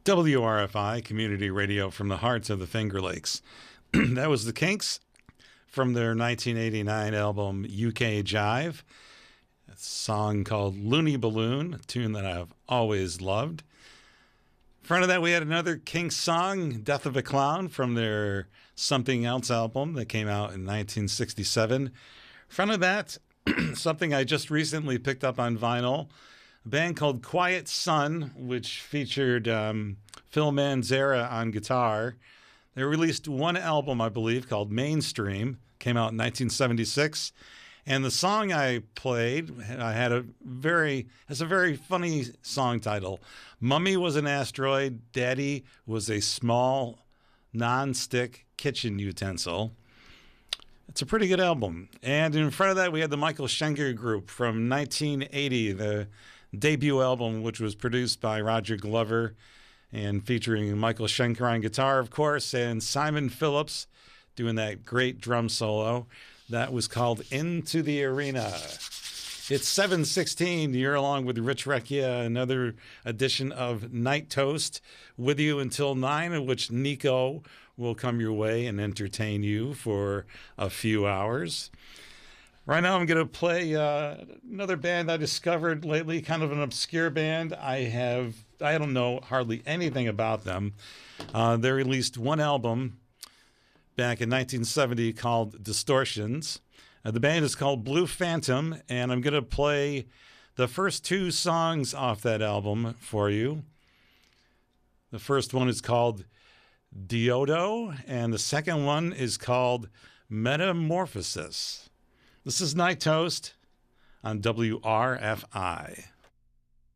WRFI, community radio from the heart of the Finger Lakes. That was the Kinks from their 1989 album UK Jive. A song called Looney Balloon, a tune that I've always loved. In front of that, we had another Kinks song, Death of a Clown, from their Something Else album that came out in 1967. In front of that, something I just recently picked up on vinyl, a band called Quiet Sun, which featured Phil Manzarek on guitar. They released one album, I believe, called Mainstream, came out in 1976. And the song I played has a very funny song title. Mummy was an asteroid, Daddy was a small non-stick kitchen utensil. It's a pretty good album. And in front of that, we had the Michael Schenker Group from 1980, the debut album, which was produced by Roger Glover and featuring Michael Schenker on guitar, of course, and Simon Phillips doing that great drum solo. That was called Into the Arena. It's 7:16. You're along with Rich Recchia, another edition of Night Toast, with you until 9, in which Nico will come your way and entertain you for a few hours. Right now I'm going to play another band I discovered lately, kind of an obscure band. I don't know hardly anything about them. They released one album back in 1970 called Distortions. The band is called Blue Phantom, and I'm going to play the first two songs off that album for you. The first one is called Diodo, and the second one is called Metamorphosis. This is Night Toast on WRFI.